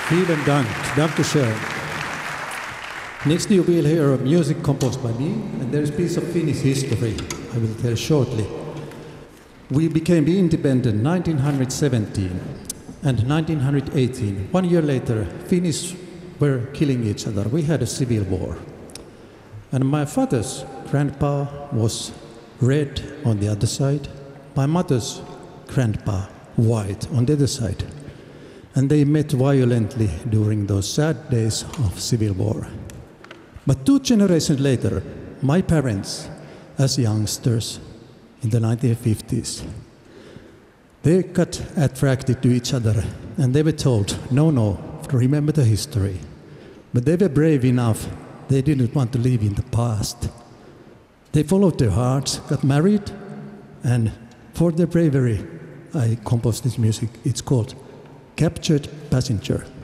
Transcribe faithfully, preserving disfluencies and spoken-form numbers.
Vielen Dank. Danke schön. Next you will hear music composed by me, and there is a piece of Finnish history I will tell shortly. We became independent in nineteen seventeen and nineteen eighteen. One year later, Finnish were killing each other. We had a civil war. And my father's grandpa was red on the other side, my mother's grandpa white on the other side. And they met violently during those sad days of civil war. But two generations later, my parents, as youngsters in the nineteen fifties, they got attracted to each other and they were told, no, no, remember the history. But they were brave enough, they didn't want to live in the past. They followed their hearts, got married, and for their bravery, I composed this music. It's called Captured Passenger.